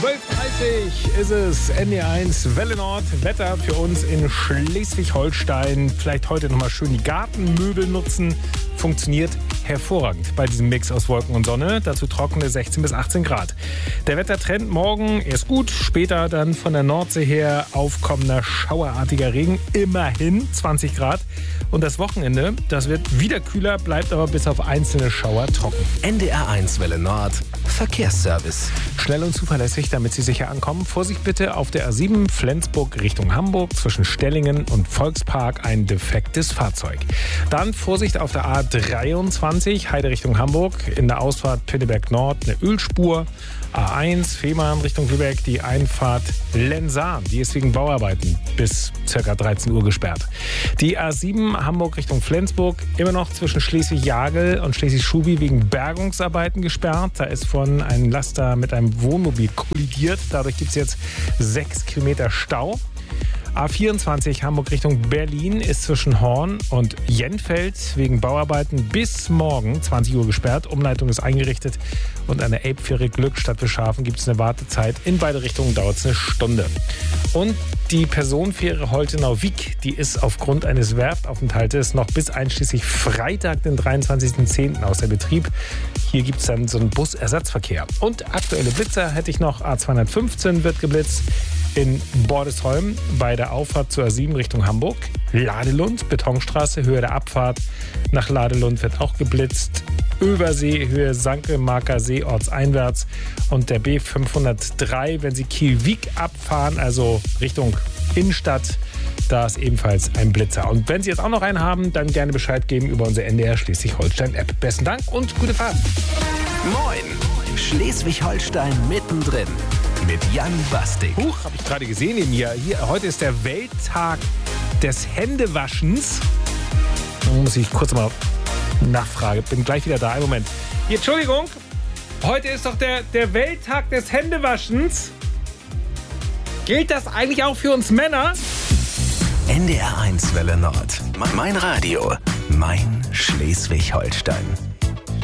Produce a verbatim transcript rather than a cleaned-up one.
zwölf Uhr dreißig ist es, N D R eins Welle Nord, Wetter für uns in Schleswig-Holstein. Vielleicht heute nochmal schön die Gartenmöbel nutzen. Funktioniert hervorragend bei diesem Mix aus Wolken und Sonne. Dazu trockene sechzehn bis achtzehn Grad. Der Wettertrend morgen erst gut, später dann von der Nordsee her aufkommender schauerartiger Regen. Immerhin zwanzig Grad. Und das Wochenende, das wird wieder kühler, bleibt aber bis auf einzelne Schauer trocken. N D R eins Welle Nord, Verkehrsservice. Schnell und zuverlässig, damit Sie sicher ankommen. Vorsicht bitte auf der A sieben Flensburg Richtung Hamburg zwischen Stellingen und Volkspark ein defektes Fahrzeug. Dann Vorsicht auf der A dreiundzwanzig Heide Richtung Hamburg in der Ausfahrt Pinneberg Nord eine Ölspur. A eins Fehmarn Richtung Lübeck die Einfahrt Lensahn. Die ist wegen Bauarbeiten bis ca. dreizehn Uhr gesperrt. Die A sieben Hamburg Richtung Flensburg immer noch zwischen Schleswig-Jagel und Schleswig-Schubi wegen Bergungsarbeiten gesperrt. Da ist von einem Laster mit einem Wohnmobil kollidiert. Dadurch gibt es jetzt sechs Kilometer Stau. A vierundzwanzig Hamburg Richtung Berlin ist zwischen Horn und Jenfeld wegen Bauarbeiten bis morgen zwanzig Uhr gesperrt. Umleitung ist eingerichtet und an der Elbfähre Glückstadt Beschafen gibt es eine Wartezeit. In beide Richtungen dauert es eine Stunde. Und die Personenfähre Holtenau-Wiek, die ist aufgrund eines Werftaufenthaltes noch bis einschließlich Freitag, den dreiundzwanzigsten zehnten außer Betrieb. Hier gibt es dann so einen Busersatzverkehr. Und aktuelle Blitzer hätte ich noch. A zweihundertfünfzehn wird geblitzt in Bordesholm bei der Auffahrt zur A sieben Richtung Hamburg. Ladelund, Betonstraße, Höhe der Abfahrt nach Ladelund wird auch geblitzt. Översee, Höhe Sanke-Marker See, ortseinwärts. Und der B fünfhundertdrei, wenn Sie Kiel-Wiek abfahren, also Richtung Innenstadt, da ist ebenfalls ein Blitzer. Und wenn Sie jetzt auch noch einen haben, dann gerne Bescheid geben über unsere N D R Schleswig-Holstein-App. Besten Dank und gute Fahrt. Moin, Schleswig-Holstein mittendrin mit Jan Bastik. Huch, habe ich gerade gesehen in hier. hier. Heute ist der Welttag des Händewaschens. Da muss ich kurz mal nachfragen. Bin gleich wieder da. Einen Moment. Hier, Entschuldigung. Heute ist doch der, der Welttag des Händewaschens. Gilt das eigentlich auch für uns Männer? N D R eins Welle Nord. Mein Radio. Mein Schleswig-Holstein.